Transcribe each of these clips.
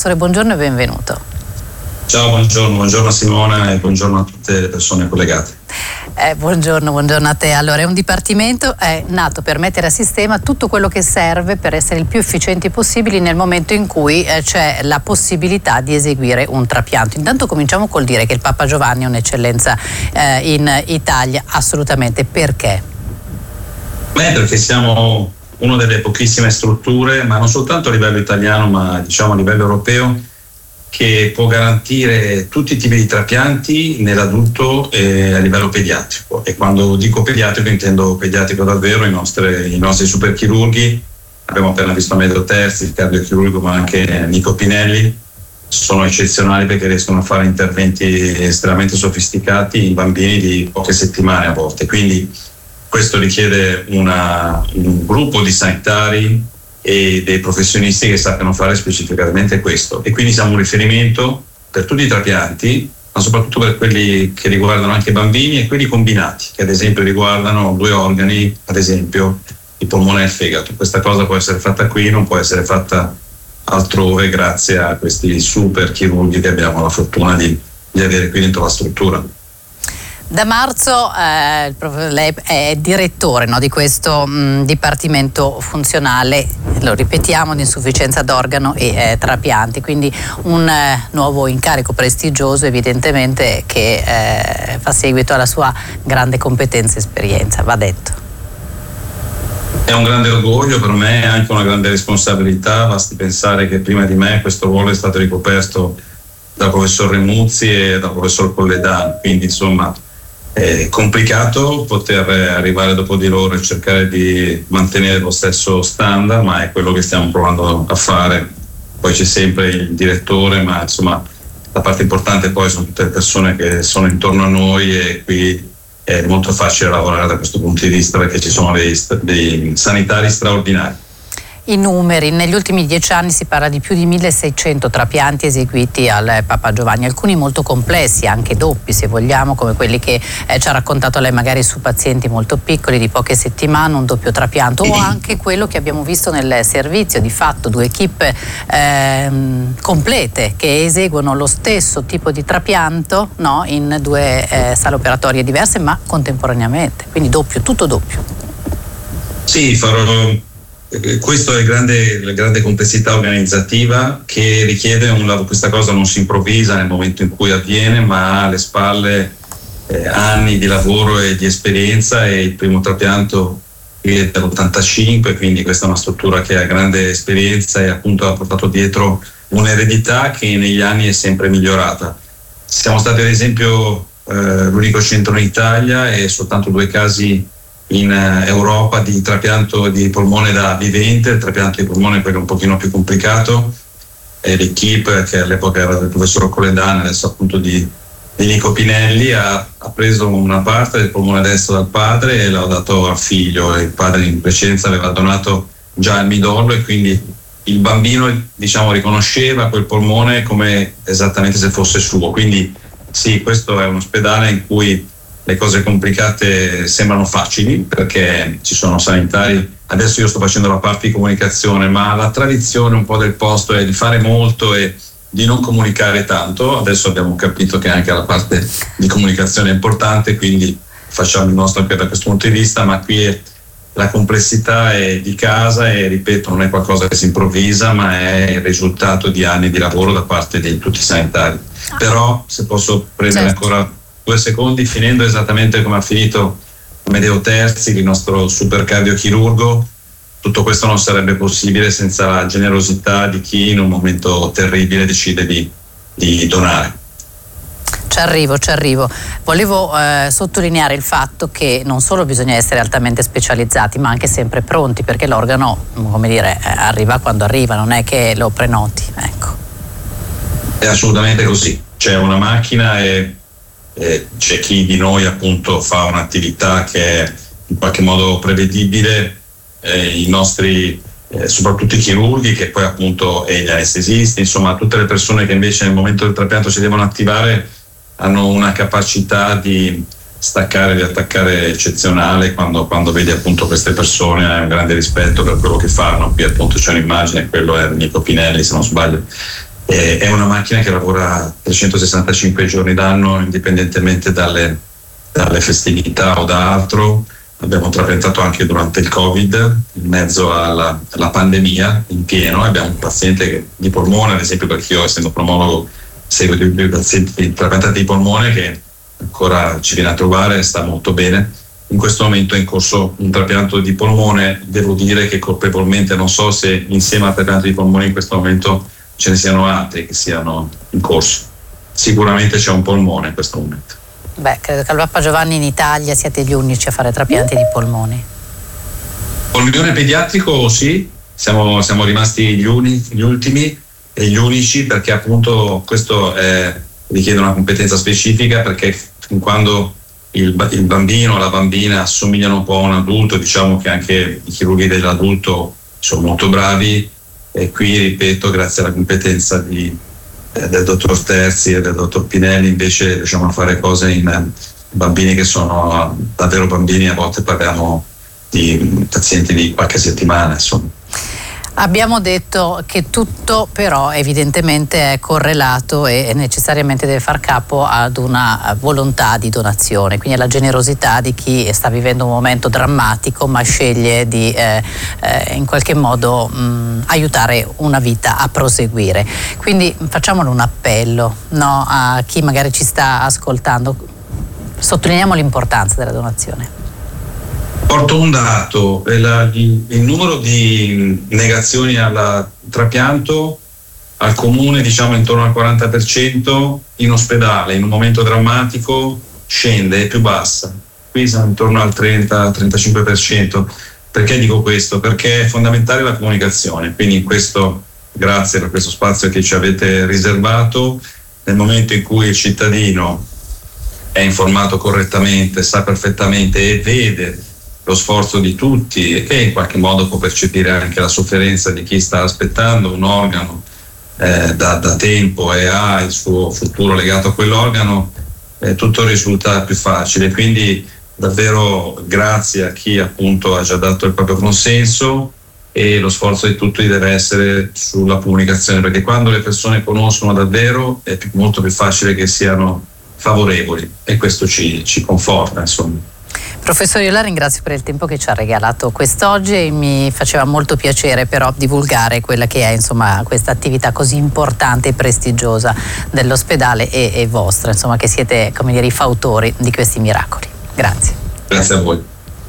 Buongiorno e benvenuto. Ciao, buongiorno Simona e buongiorno a tutte le persone collegate. Buongiorno a te. Allora, un dipartimento è nato per mettere a sistema tutto quello che serve per essere il più efficienti possibili nel momento in cui c'è la possibilità di eseguire un trapianto. Intanto cominciamo col dire che il Papa Giovanni è un'eccellenza in Italia, assolutamente. Perché? Perché siamo una delle pochissime strutture, ma non soltanto a livello italiano, ma diciamo a livello europeo, che può garantire tutti i tipi di trapianti nell'adulto e a livello pediatrico. E quando dico pediatrico intendo pediatrico davvero, i nostri superchirurghi. Abbiamo appena visto Amedeo Terzi, il cardiochirurgo, ma anche Nico Pinelli. Sono eccezionali perché riescono a fare interventi estremamente sofisticati in bambini di poche settimane a volte. Quindi questo richiede un gruppo di sanitari e dei professionisti che sappiano fare specificatamente questo, e quindi siamo un riferimento per tutti i trapianti, ma soprattutto per quelli che riguardano anche i bambini e quelli combinati, che ad esempio riguardano due organi, ad esempio il polmone e il fegato. Questa cosa può essere fatta qui, non può essere fatta altrove grazie a questi super chirurghi che abbiamo la fortuna di avere qui dentro la struttura. Da marzo lei è direttore, no, di questo dipartimento funzionale, lo ripetiamo, di insufficienza d'organo e trapianti, quindi un nuovo incarico prestigioso evidentemente che fa seguito alla sua grande competenza e esperienza, va detto. È un grande orgoglio per me, è anche una grande responsabilità. Basti pensare che prima di me questo ruolo è stato ricoperto dal professor Remuzzi e dal professor Colledano, quindi insomma è complicato poter arrivare dopo di loro e cercare di mantenere lo stesso standard, ma è quello che stiamo provando a fare. Poi c'è sempre il direttore, ma insomma la parte importante poi sono tutte le persone che sono intorno a noi, e qui è molto facile lavorare da questo punto di vista perché ci sono dei sanitari straordinari. I numeri: negli ultimi 10 anni si parla di più di 1600 trapianti eseguiti al Papa Giovanni, alcuni molto complessi, anche doppi se vogliamo, come quelli che ci ha raccontato lei magari su pazienti molto piccoli di poche settimane, un doppio trapianto, o anche quello che abbiamo visto nel servizio, di fatto 2 equipe complete che eseguono lo stesso tipo di trapianto, no, in 2 sale operatorie diverse ma contemporaneamente, quindi doppio, tutto doppio. Sì, questo è la grande complessità organizzativa che richiede questa cosa non si improvvisa nel momento in cui avviene, ma ha alle spalle anni di lavoro e di esperienza, e il primo trapianto è dell'85, quindi questa è una struttura che ha grande esperienza e appunto ha portato dietro un'eredità che negli anni è sempre migliorata. Siamo stati ad esempio l'unico centro in Italia e soltanto 2 casi in Europa di trapianto di polmone da vivente. Il trapianto di polmone è quello un pochino più complicato, e l'equipe, che all'epoca era del professor Colledano, adesso appunto di Nico Pinelli, ha preso una parte del polmone destro dal padre e l'ha dato al figlio. Il padre in precedenza aveva donato già il midollo, e quindi il bambino, diciamo, riconosceva quel polmone come esattamente se fosse suo. Quindi sì, questo è un ospedale in cui le cose complicate sembrano facili perché ci sono sanitari. Adesso io sto facendo la parte di comunicazione, ma la tradizione un po' del posto è di fare molto e di non comunicare tanto. Adesso abbiamo capito che anche la parte di comunicazione è importante, quindi facciamo il nostro anche da questo punto di vista, ma qui la complessità è di casa e, ripeto, non è qualcosa che si improvvisa, ma è il risultato di anni di lavoro da parte di tutti i sanitari. Però, se posso prendere ancora 2 secondi, finendo esattamente come ha finito Amedeo Terzi, il nostro super cardiochirurgo, tutto questo non sarebbe possibile senza la generosità di chi in un momento terribile decide di donare. Ci arrivo. Volevo sottolineare il fatto che non solo bisogna essere altamente specializzati, ma anche sempre pronti, perché l'organo, come dire, arriva quando arriva, non è che lo prenoti, ecco. È assolutamente così. C'è una macchina e c'è chi di noi appunto fa un'attività che è in qualche modo prevedibile, i nostri soprattutto i chirurghi, che poi appunto, e gli anestesisti, insomma tutte le persone che invece nel momento del trapianto si devono attivare, hanno una capacità di staccare, di attaccare eccezionale. Quando vedi appunto queste persone hai un grande rispetto per quello che fanno. Qui appunto c'è un'immagine, quello è Nico Pinelli se non sbaglio, È una macchina che lavora 365 giorni d'anno, indipendentemente dalle festività o da altro. Abbiamo trapiantato anche durante il Covid, in mezzo alla pandemia, in pieno. Abbiamo un paziente di polmone, ad esempio, perché io, essendo pneumologo, seguo dei pazienti trapiantati di polmone che ancora ci viene a trovare e sta molto bene. In questo momento è in corso un trapianto di polmone. Devo dire che colpevolmente non so se insieme al trapianto di polmone in questo momento ce ne siano altri che siano in corso. Sicuramente c'è un polmone in questo momento. Beh, credo che al Papa Giovanni in Italia siate gli unici a fare trapianti di polmoni. Polmone pediatrico sì, siamo rimasti gli ultimi e gli unici, perché appunto questo richiede una competenza specifica, perché fin quando il bambino o la bambina assomigliano un po' a un adulto, diciamo che anche i chirurghi dell'adulto sono molto bravi, e qui, ripeto, grazie alla competenza del dottor Terzi e del dottor Pinelli, invece riusciamo a fare cose in bambini che sono davvero bambini. A volte parliamo di pazienti di qualche settimana, insomma. Abbiamo detto che tutto però evidentemente è correlato e necessariamente deve far capo ad una volontà di donazione, quindi alla generosità di chi sta vivendo un momento drammatico ma sceglie di in qualche modo aiutare una vita a proseguire. Quindi facciamolo un appello, no, a chi magari ci sta ascoltando. Sottolineiamo l'importanza della donazione. Porto un dato: il numero di negazioni al trapianto al comune, diciamo intorno al 40%, in ospedale in un momento drammatico scende, è più bassa, qui siamo intorno al 30-35%. Perché dico questo? Perché è fondamentale la comunicazione, quindi in questo, grazie per questo spazio che ci avete riservato. Nel momento in cui il cittadino è informato correttamente, sa perfettamente e vede lo sforzo di tutti, e che in qualche modo può percepire anche la sofferenza di chi sta aspettando un organo da tempo e ha il suo futuro legato a quell'organo, tutto risulta più facile. Quindi davvero grazie a chi appunto ha già dato il proprio consenso, e lo sforzo di tutti deve essere sulla comunicazione, perché quando le persone conoscono davvero è molto più facile che siano favorevoli, e questo ci conforta, insomma. Professore, io la ringrazio per il tempo che ci ha regalato quest'oggi, e mi faceva molto piacere però divulgare quella che è, insomma, questa attività così importante e prestigiosa dell'ospedale e vostra, insomma, che siete, come dire, i fautori di questi miracoli. Grazie. Grazie a voi.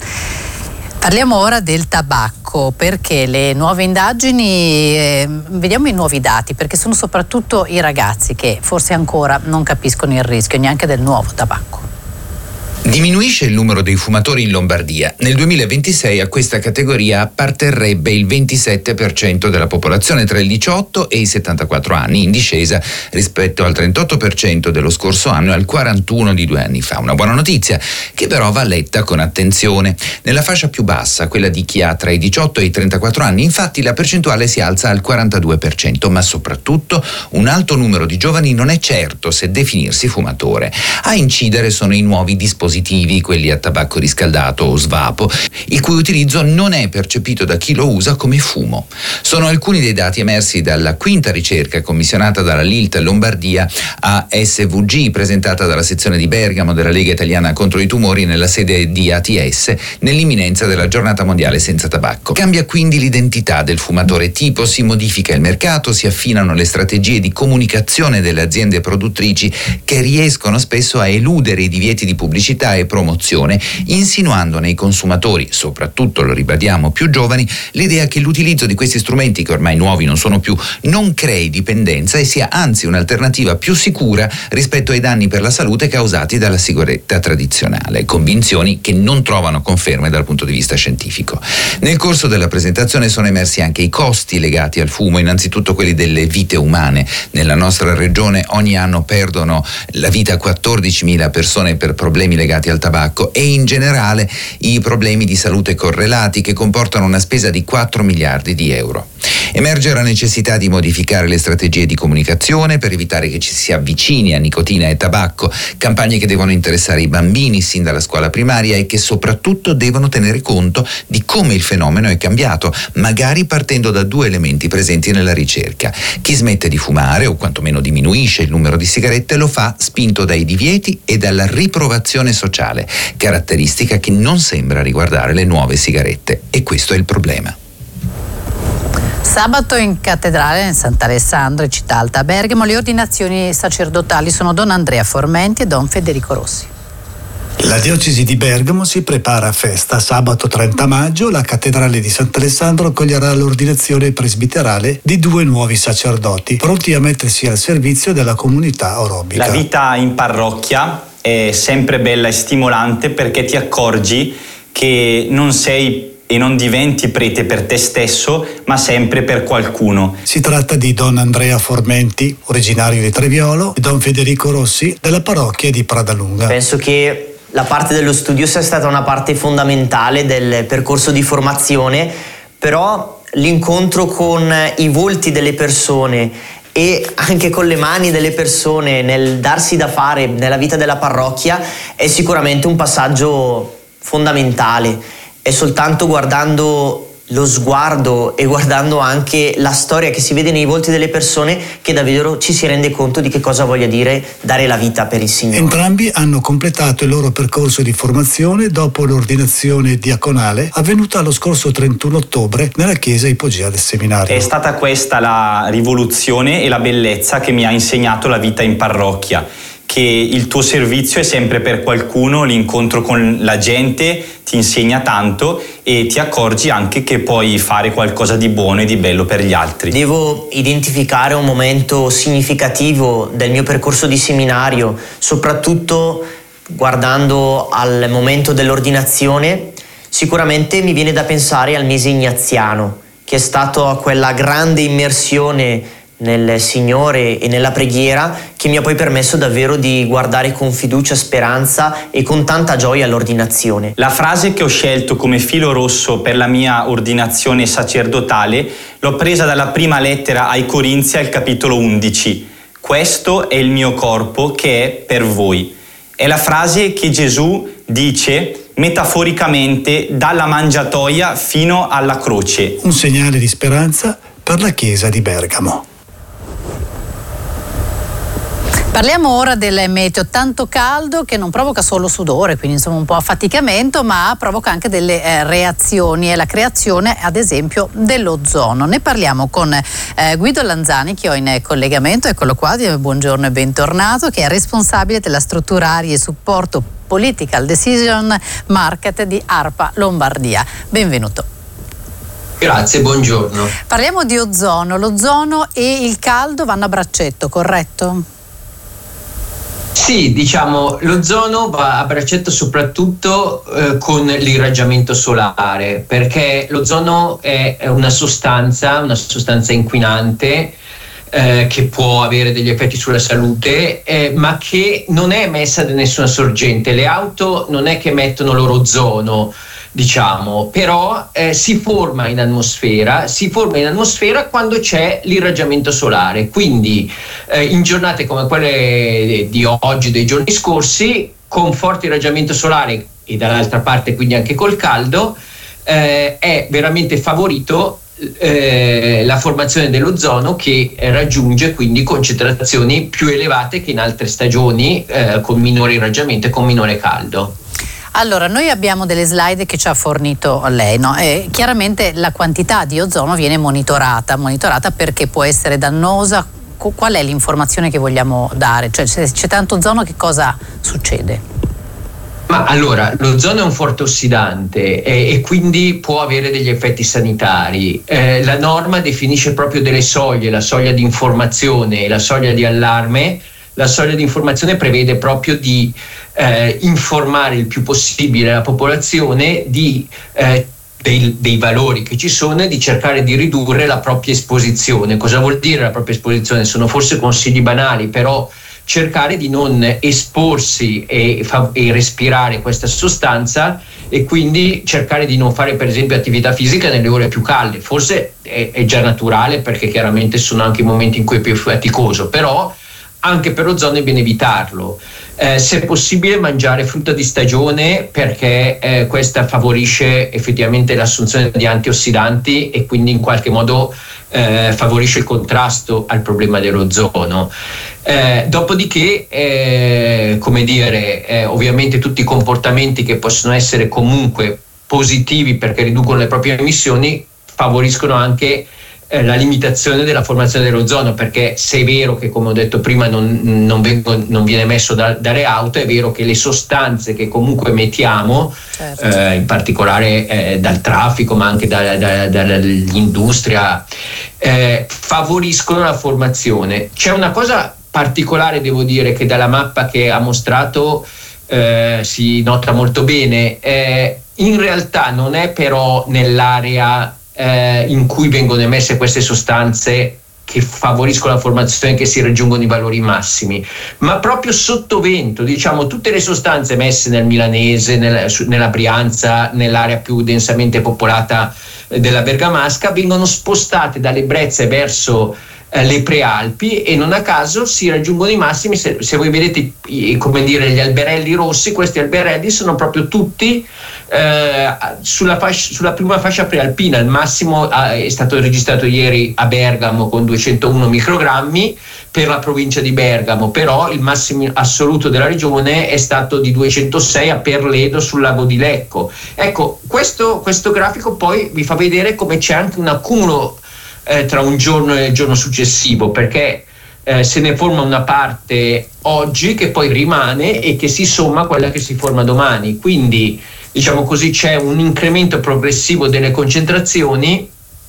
Parliamo ora del tabacco, perché le nuove indagini, vediamo i nuovi dati, perché sono soprattutto i ragazzi che forse ancora non capiscono il rischio neanche del nuovo tabacco. Diminuisce il numero dei fumatori in Lombardia. Nel 2026 a questa categoria apparterrebbe il 27% della popolazione tra i 18 e i 74 anni, in discesa rispetto al 38% dello scorso anno e al 41% di 2 anni fa. Una buona notizia che però va letta con attenzione. Nella fascia più bassa, quella di chi ha tra i 18 e i 34 anni, infatti la percentuale si alza al 42%, ma soprattutto un alto numero di giovani non è certo se definirsi fumatore. A incidere sono i nuovi dispositivi, quelli a tabacco riscaldato o svapo, il cui utilizzo non è percepito da chi lo usa come fumo. Sono alcuni dei dati emersi dalla quinta ricerca commissionata dalla Lilt Lombardia a SVG, presentata dalla sezione di Bergamo della Lega Italiana contro i Tumori nella sede di ATS, nell'imminenza della giornata mondiale senza tabacco. Cambia quindi l'identità del fumatore tipo, si modifica il mercato, si affinano le strategie di comunicazione delle aziende produttrici, che riescono spesso a eludere i divieti di pubblicità e promozione, insinuando nei consumatori, soprattutto, lo ribadiamo, più giovani, l'idea che l'utilizzo di questi strumenti, che ormai nuovi non sono più, non crei dipendenza e sia anzi un'alternativa più sicura rispetto ai danni per la salute causati dalla sigaretta tradizionale, convinzioni che non trovano conferme dal punto di vista scientifico. Nel corso della presentazione sono emersi anche i costi legati al fumo, innanzitutto quelli delle vite umane. Nella nostra regione ogni anno perdono la vita 14.000 persone per problemi legati al tabacco, e in generale i problemi di salute correlati, che comportano una spesa di 4 miliardi di euro. Emerge la necessità di modificare le strategie di comunicazione per evitare che ci si avvicini a nicotina e tabacco, campagne che devono interessare i bambini sin dalla scuola primaria e che soprattutto devono tenere conto di come il fenomeno è cambiato, magari partendo da 2 elementi presenti nella ricerca. Chi smette di fumare o quantomeno diminuisce il numero di sigarette lo fa spinto dai divieti e dalla riprovazione sociale, caratteristica che non sembra riguardare le nuove sigarette, e questo è il problema. Sabato in cattedrale in Sant'Alessandro, in città alta a Bergamo, le ordinazioni sacerdotali sono Don Andrea Formenti e Don Federico Rossi. La diocesi di Bergamo si prepara a festa. Sabato 30 maggio la cattedrale di Sant'Alessandro accoglierà l'ordinazione presbiterale di 2 nuovi sacerdoti, pronti a mettersi al servizio della comunità orobica. La vita in parrocchia è sempre bella e stimolante, perché ti accorgi che non sei e non diventi prete per te stesso, ma sempre per qualcuno. Si tratta di Don Andrea Formenti, originario di Treviolo, e Don Federico Rossi, della parrocchia di Pradalunga. Penso che la parte dello studio sia stata una parte fondamentale del percorso di formazione, però l'incontro con i volti delle persone e anche con le mani delle persone nel darsi da fare nella vita della parrocchia è sicuramente un passaggio fondamentale. È soltanto guardando lo sguardo e guardando anche la storia che si vede nei volti delle persone che davvero ci si rende conto di che cosa voglia dire dare la vita per il Signore. Entrambi hanno completato il loro percorso di formazione dopo l'ordinazione diaconale avvenuta lo scorso 31 ottobre nella chiesa ipogea del seminario. È stata questa la rivoluzione e la bellezza che mi ha insegnato la vita in parrocchia, che il tuo servizio è sempre per qualcuno, l'incontro con la gente ti insegna tanto e ti accorgi anche che puoi fare qualcosa di buono e di bello per gli altri. Devo identificare un momento significativo del mio percorso di seminario, soprattutto guardando al momento dell'ordinazione. Sicuramente mi viene da pensare al mese ignaziano, che è stato quella grande immersione nel Signore e nella preghiera che mi ha poi permesso davvero di guardare con fiducia, speranza e con tanta gioia all'ordinazione. La frase che ho scelto come filo rosso per la mia ordinazione sacerdotale l'ho presa dalla prima lettera ai Corinzi al capitolo 11. Questo è il mio corpo che è per voi. È la frase che Gesù dice metaforicamente dalla mangiatoia fino alla croce. Un segnale di speranza per la chiesa di Bergamo. Parliamo ora del meteo, tanto caldo che non provoca solo sudore, quindi insomma un po' affaticamento, ma provoca anche delle reazioni e la creazione ad esempio dell'ozono. Ne parliamo con Guido Lanzani, che ho in collegamento, eccolo qua, buongiorno e bentornato, che è responsabile della struttura aree e supporto Political Decision Market di ARPA Lombardia. Benvenuto. Grazie, buongiorno. Parliamo di ozono. L'ozono e il caldo vanno a braccetto, corretto? Sì, diciamo, l'ozono va a braccetto soprattutto con l'irraggiamento solare, perché l'ozono è una sostanza inquinante che può avere degli effetti sulla salute, ma che non è emessa da nessuna sorgente. Le auto non è che emettono loro ozono, diciamo, però si forma in atmosfera quando c'è l'irraggiamento solare. Quindi in giornate come quelle di oggi, dei giorni scorsi, con forte irraggiamento solare e dall'altra parte quindi anche col caldo, è veramente favorito la formazione dell'ozono, che raggiunge quindi concentrazioni più elevate che in altre stagioni, con minore irraggiamento e con minore caldo. Allora, noi abbiamo delle slide che ci ha fornito lei, no? E chiaramente la quantità di ozono viene monitorata perché può essere dannosa. Qual è l'informazione che vogliamo dare? Cioè, se c'è tanto ozono, che cosa succede? Ma allora, l'ozono è un forte ossidante e quindi può avere degli effetti sanitari. La norma definisce proprio delle soglie, la soglia di informazione e la soglia di allarme. La soglia di informazione prevede proprio di informare il più possibile la popolazione dei valori che ci sono e di cercare di ridurre la propria esposizione. Cosa vuol dire la propria esposizione? Sono forse consigli banali, però cercare di non esporsi e respirare questa sostanza, e quindi cercare di non fare per esempio attività fisica nelle ore più calde. Forse è già naturale, perché chiaramente sono anche i momenti in cui è più faticoso, però anche per l'ozono è bene evitarlo. Se è possibile mangiare frutta di stagione, perché questa favorisce effettivamente l'assunzione di antiossidanti e quindi in qualche modo favorisce il contrasto al problema dell'ozono. Dopodiché, ovviamente tutti i comportamenti che possono essere comunque positivi perché riducono le proprie emissioni favoriscono anche la limitazione della formazione dell'ozono, perché se è vero che, come ho detto prima, non viene emesso dalle auto, è vero che le sostanze che comunque emettiamo, certo, in particolare dal traffico ma anche dall'industria, favoriscono la formazione. C'è una cosa particolare, devo dire, che dalla mappa che ha mostrato si nota molto bene. In realtà non è però nell'area in cui vengono emesse queste sostanze che favoriscono la formazione, che si raggiungono i valori massimi, ma proprio sotto vento, diciamo, tutte le sostanze emesse nel Milanese, nella Brianza, nell'area più densamente popolata della Bergamasca, vengono spostate dalle Brezze verso le prealpi, e non a caso si raggiungono i massimi. Se voi vedete gli alberelli rossi, questi alberelli sono proprio tutti sulla prima fascia prealpina. Il massimo è stato registrato ieri a Bergamo con 201 microgrammi per la provincia di Bergamo, però il massimo assoluto della regione è stato di 206 a Perledo sul lago di Lecco. Ecco, questo grafico poi vi fa vedere come c'è anche un accumulo tra un giorno e il giorno successivo, perché se ne forma una parte oggi che poi rimane e che si somma a quella che si forma domani. Quindi, diciamo così, c'è un incremento progressivo delle concentrazioni,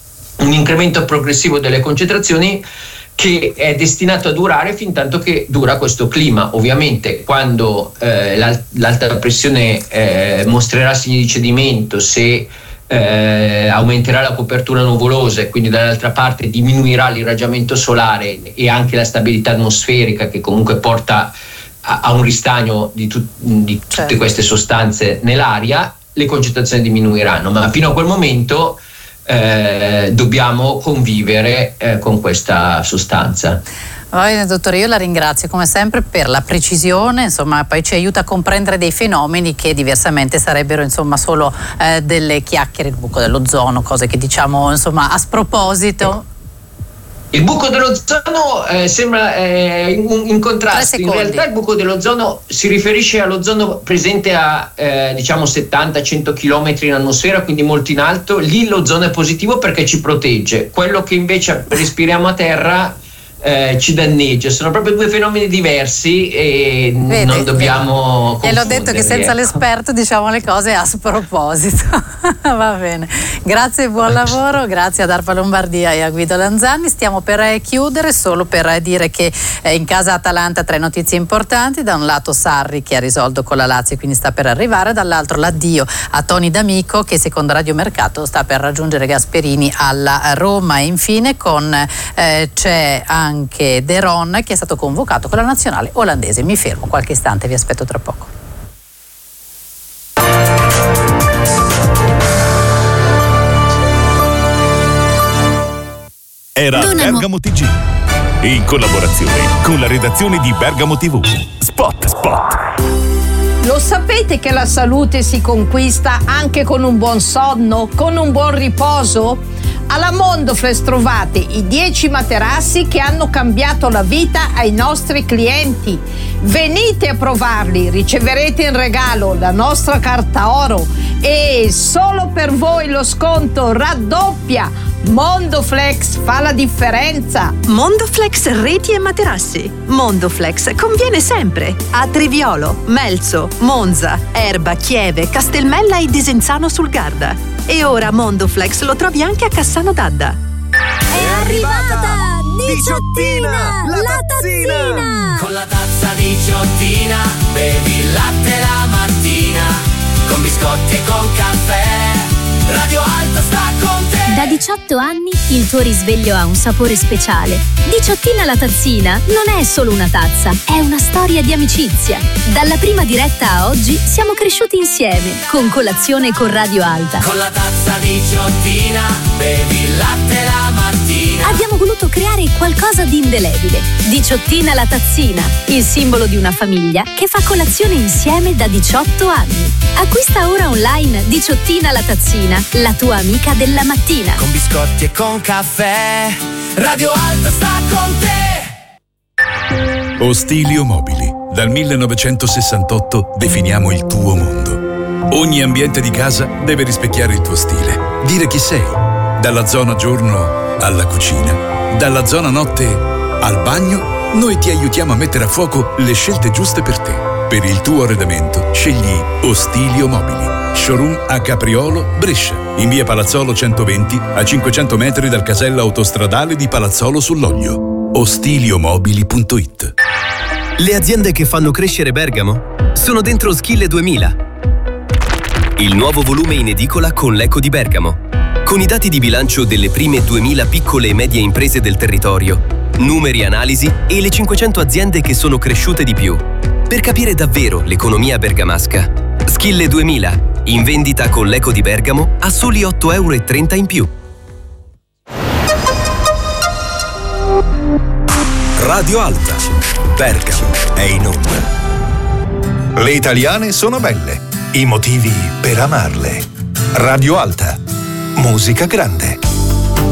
che è destinato a durare fin tanto che dura questo clima. Ovviamente quando l'alta pressione mostrerà segni di cedimento, se aumenterà la copertura nuvolosa e quindi dall'altra parte diminuirà l'irraggiamento solare e anche la stabilità atmosferica, che comunque porta a un ristagno di tutte queste sostanze nell'aria, le concentrazioni diminuiranno, ma fino a quel momento dobbiamo convivere con questa sostanza. Va bene, dottore, io la ringrazio come sempre per la precisione, insomma, poi ci aiuta a comprendere dei fenomeni che diversamente sarebbero, insomma, solo delle chiacchiere, il buco dell'ozono, cose che diciamo, insomma, a sproposito. Il buco dell'ozono sembra in contrasto. In realtà il buco dell'ozono si riferisce all'ozono presente a 70-100 km in atmosfera, quindi molto in alto. Lì l'ozono è positivo perché ci protegge. Quello che invece respiriamo a terra ci danneggia. Sono proprio due fenomeni diversi e non dobbiamo confonderli. E l'ho detto che senza l'esperto diciamo le cose a sproposito. Va bene, grazie e buon lavoro, grazie ad ARPA Lombardia e a Guido Lanzani. Stiamo per chiudere, solo per dire che in casa Atalanta 3 notizie importanti: da un lato Sarri che ha risolto con la Lazio e quindi sta per arrivare, dall'altro l'addio a Toni D'Amico che secondo Radio Mercato sta per raggiungere Gasperini alla Roma. E infine c'è anche De Ron che è stato convocato con la nazionale olandese. Mi fermo qualche istante, vi aspetto tra poco. Era Bergamo TG in collaborazione con la redazione di Bergamo TV. Spot. Lo sapete che la salute si conquista anche con un buon sonno, con un buon riposo? Alla Mondoflex trovate i 10 materassi che hanno cambiato la vita ai nostri clienti. Venite a provarli, riceverete in regalo la nostra carta oro e solo per voi lo sconto raddoppia. Mondoflex fa la differenza. Mondoflex reti e materassi. Mondoflex conviene sempre a Triviolo, Melzo, Monza, Erba, Chieve, Castelmella e Desenzano sul Garda. E ora Mondoflex lo trovi anche a Cassano d'Adda. È arrivata Diciottina, la tazzina! Con la tazza Diciottina bevi il latte la mattina, con biscotti e con caffè. Radio Alta sta con te. Da 18 anni il tuo risveglio ha un sapore speciale. Diciottina la tazzina non è solo una tazza, è una storia di amicizia. Dalla prima diretta a oggi siamo cresciuti insieme, con colazione con Radio Alta. Con la tazza diciottina bevi il latte la mattina. Abbiamo voluto creare qualcosa di indelebile. Diciottina la tazzina, il simbolo di una famiglia che fa colazione insieme da 18 anni. Acquista ora online Diciottina la tazzina, la tua amica della mattina. Con biscotti e con caffè, Radio Alta sta con te. Ostilio Mobili. Dal 1968 definiamo il tuo mondo. Ogni ambiente di casa deve rispecchiare il tuo stile, dire chi sei. Dalla zona giorno alla cucina, dalla zona notte al bagno, noi ti aiutiamo a mettere a fuoco le scelte giuste per te. Per il tuo arredamento scegli Ostilio Mobili. Showroom a Capriolo, Brescia, in via Palazzolo 120, a 500 metri dal casello autostradale di Palazzolo sull'Oglio. Ostiliomobili.it. Le aziende che fanno crescere Bergamo sono dentro Schille 2000. Il nuovo volume in edicola con l'Eco di Bergamo. Con i dati di bilancio delle prime 2000 piccole e medie imprese del territorio, numeri, analisi e le 500 aziende che sono cresciute di più. Per capire davvero l'economia bergamasca. Schille 2000, in vendita con l'Eco di Bergamo a soli 8,30 € in più. Radio Alta. Bergamo è in onda. Le italiane sono belle. I motivi per amarle. Radio Alta. Musica grande.